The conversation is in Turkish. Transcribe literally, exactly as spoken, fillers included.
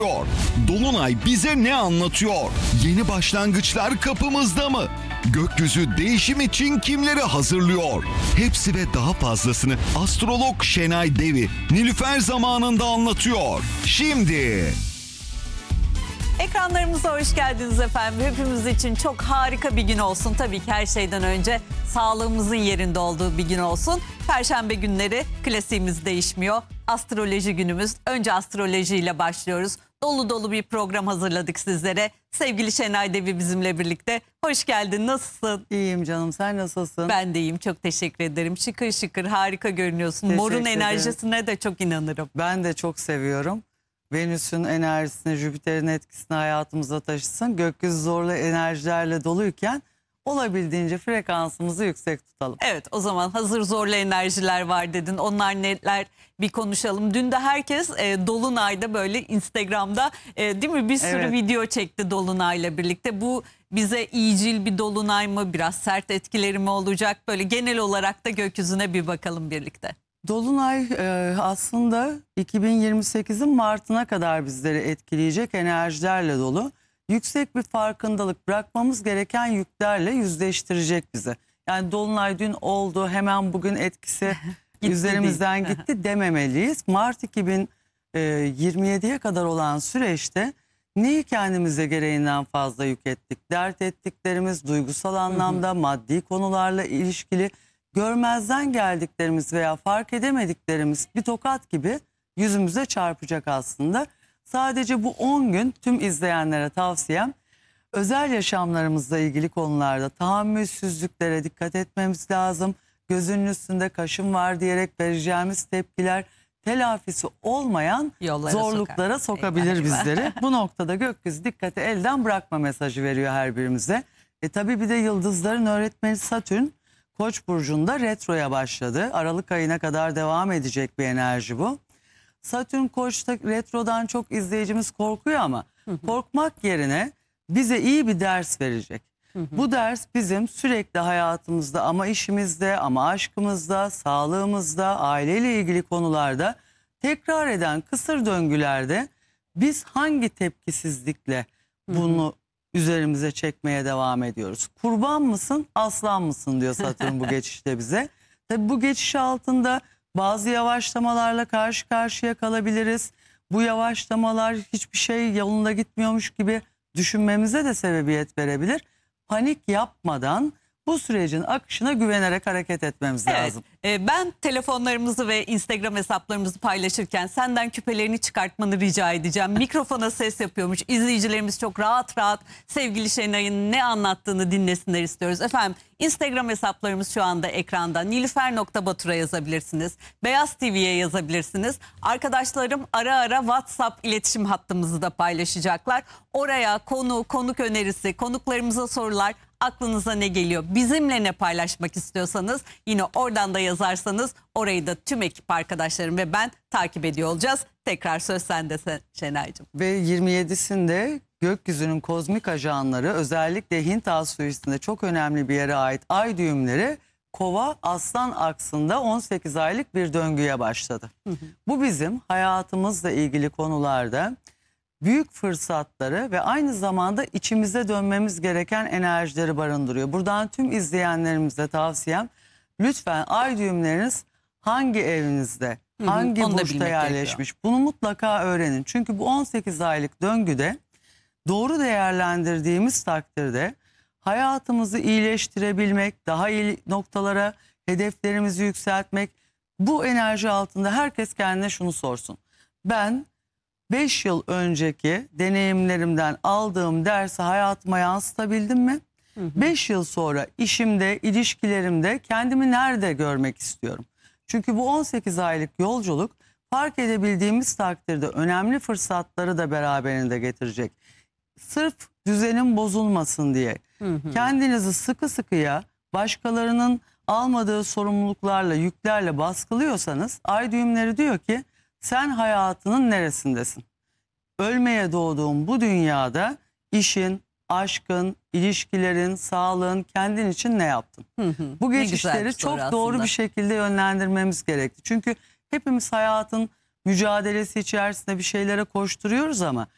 Dolunay bize ne anlatıyor? Yeni başlangıçlar kapımızda mı? Gökyüzü değişim için kimleri hazırlıyor? Hepsi ve daha fazlasını astrolog Şenay Devi Nilüfer zamanında anlatıyor. Şimdi... Ekranlarımıza hoş geldiniz efendim. Hepimiz için çok harika bir gün olsun. Tabii ki her şeyden önce sağlığımızın yerinde olduğu bir gün olsun. Perşembe günleri klasiğimiz değişmiyor. Astroloji günümüz. Önce astrolojiyle başlıyoruz. Dolu dolu bir program hazırladık sizlere. Sevgili Şenay Devi bizimle birlikte. Hoş geldin. Nasılsın? İyiyim canım. Sen nasılsın? Ben de iyiyim. Çok teşekkür ederim. Şıkır şıkır harika görünüyorsun. Teşekkür Morun ederim. enerjisine de çok inanırım. Ben de çok seviyorum. Venüs'ün enerjisini, Jüpiter'in etkisini hayatımıza taşısın. Gökyüzü zorlu enerjilerle doluyken olabildiğince frekansımızı yüksek tutalım. Evet, o zaman hazır zorlu enerjiler var dedin. Onlar neler bir konuşalım. Dün de herkes e, Dolunay'da böyle Instagram'da e, değil mi bir sürü Evet. video çekti Dolunay'la birlikte. Bu bize iyicil bir Dolunay mı, biraz sert etkileri mi olacak? Böyle genel olarak da gökyüzüne bir bakalım birlikte. Dolunay e, aslında iki bin yirmi sekizin Mart'ına kadar bizleri etkileyecek enerjilerle dolu. Yüksek bir farkındalık, bırakmamız gereken yüklerle yüzleştirecek bizi. Yani Dolunay dün oldu, hemen bugün etkisi Gitti üzerimizden değil. gitti dememeliyiz. Mart iki bin yirmi yediye kadar olan süreçte neyi kendimize gereğinden fazla yük ettik? Dert ettiklerimiz duygusal anlamda, maddi konularla ilişkili, görmezden geldiklerimiz veya fark edemediklerimiz bir tokat gibi yüzümüze çarpacak aslında. Sadece bu on gün tüm izleyenlere tavsiyem, özel yaşamlarımızla ilgili konularda tahammülsüzlüklere dikkat etmemiz lazım. Gözünün üstünde kaşım var diyerek vereceğimiz tepkiler telafisi olmayan Yollara zorluklara sokar. sokabilir Eyvah, eyvah. bizleri. Bu noktada gökyüzü dikkati elden bırakma mesajı veriyor her birimize. E tabii bir de yıldızların öğretmeni Satürn Koç burcunda retroya başladı. Aralık ayına kadar devam edecek bir enerji bu. Satürn Koç'ta retrodan çok izleyicimiz korkuyor ama korkmak yerine bize iyi bir ders verecek. Bu ders bizim sürekli hayatımızda, ama işimizde, ama aşkımızda, sağlığımızda, aileyle ilgili konularda tekrar eden kısır döngülerde biz hangi tepkisizlikle bunu üzerimize çekmeye devam ediyoruz. Kurban mısın, aslan mısın diyor Satürn bu geçişte bize. Tabii bu geçiş altında bazı yavaşlamalarla karşı karşıya kalabiliriz. Bu yavaşlamalar hiçbir şey yolunda gitmiyormuş gibi düşünmemize de sebebiyet verebilir. Panik yapmadan bu sürecin akışına güvenerek hareket etmemiz Evet, lazım. e, ben telefonlarımızı ve Instagram hesaplarımızı paylaşırken senden küpelerini çıkartmanı rica edeceğim. Mikrofona ses yapıyormuş. İzleyicilerimiz çok rahat rahat sevgili Şenay'ın ne anlattığını dinlesinler istiyoruz. Efendim Instagram hesaplarımız şu anda ekranda. nilüfer nokta batura yazabilirsiniz. Beyaz T V'ye yazabilirsiniz. Arkadaşlarım ara ara WhatsApp iletişim hattımızı da paylaşacaklar. Oraya konu, konuk önerisi, konuklarımıza sorular, aklınıza ne geliyor, bizimle ne paylaşmak istiyorsanız yine oradan da yazarsanız orayı da tüm ekip arkadaşlarım ve ben takip ediyor olacağız. Tekrar söz sende Şenay'cığım. Ve yirmi yedisinde gökyüzünün kozmik ajanları, özellikle Hint astrolojisinde çok önemli bir yere ait ay düğümleri Kova Aslan aksında on sekiz aylık bir döngüye başladı. Hı hı. Bu bizim hayatımızla ilgili konularda büyük fırsatları ve aynı zamanda içimize dönmemiz gereken enerjileri barındırıyor. Buradan tüm izleyenlerimize tavsiyem, lütfen ay düğümleriniz hangi evinizde, Hı hı, hangi onu da burçta bilmek yerleşmiş, bunu mutlaka öğrenin. Çünkü bu on sekiz aylık döngüde doğru değerlendirdiğimiz takdirde hayatımızı iyileştirebilmek, daha iyi noktalara hedeflerimizi yükseltmek, bu enerji altında herkes kendine şunu sorsun: ben beş yıl önceki deneyimlerimden aldığım dersi hayatıma yansıtabildim mi? beş yıl sonra işimde, ilişkilerimde kendimi nerede görmek istiyorum? Çünkü bu on sekiz aylık yolculuk fark edebildiğimiz takdirde önemli fırsatları da beraberinde getirecek. Sırf düzenin bozulmasın diye hı hı. kendinizi sıkı sıkıya başkalarının almadığı sorumluluklarla, yüklerle baskılıyorsanız ay düğümleri diyor ki sen hayatının neresindesin? Ölmeye doğduğun bu dünyada işin, aşkın, ilişkilerin, sağlığın, kendin için ne yaptın? Hı hı. Bu geçişleri çok doğru bir şekilde yönlendirmemiz gerekti. Çünkü hepimiz hayatın mücadelesi içerisinde bir şeylere koşturuyoruz ama